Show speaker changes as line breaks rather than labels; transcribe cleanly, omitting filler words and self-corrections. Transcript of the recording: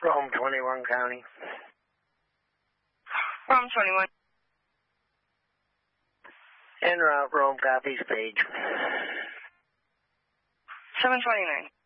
Rome 21 County.
Rome 21.
En route, Rome copies page.
729.